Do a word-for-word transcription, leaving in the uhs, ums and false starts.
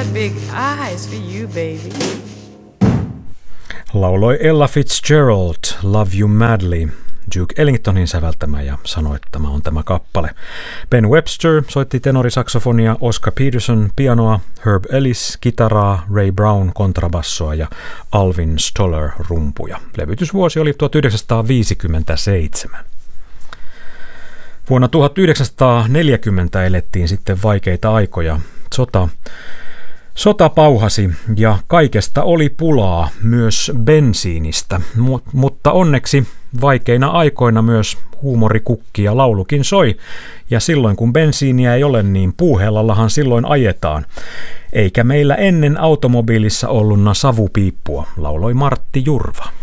got big eyes for you, baby. Lauloi Ella Fitzgerald, Love You Madly. Duke Ellingtonin säveltämä ja sanoittama on tämä kappale. Ben Webster soitti tenorisaksofonia, Oscar Peterson pianoa, Herb Ellis kitaraa, Ray Brown kontrabassoa ja Alvin Stoller rumpuja. Levytysvuosi oli tuhatyhdeksänsataaviisikymmentäseitsemän. Vuonna tuhatyhdeksänsataaneljäkymmentä elettiin sitten vaikeita aikoja. Sota, sota pauhasi ja kaikesta oli pulaa, myös bensiinistä, Mut, mutta onneksi vaikeina aikoina myös huumorikukki ja laulukin soi, ja silloin kun bensiiniä ei ole, niin puuhellallahan silloin ajetaan. Eikä meillä ennen automobiilissa ollutna savupiippua, lauloi Martti Jurva.